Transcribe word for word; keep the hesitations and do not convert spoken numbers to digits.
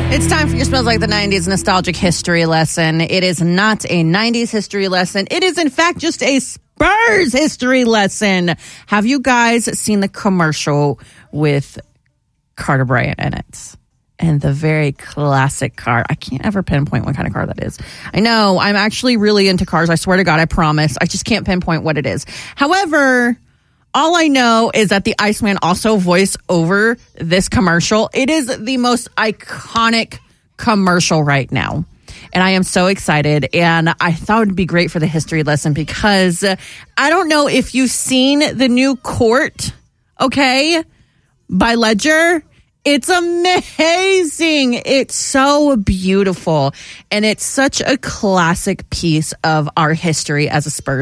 It's time for your Smells Like the nineties nostalgic history lesson. It is not a nineties history lesson. It is, in fact, just a Spurs history lesson. Have you guys seen the commercial with Carter Bryant in it? And the very classic car. I can't ever pinpoint what kind of car that is. I know, I'm actually really into cars. I swear to God, I promise. I just can't pinpoint what it is. However, all I know is that the Iceman also voiced over this commercial. It is the most iconic commercial right now. And I am so excited. And I thought it would be great for the history lesson because I don't know if you've seen the new Court, okay, by Ledger. It's amazing. It's so beautiful. And it's such a classic piece of our history as a Spurs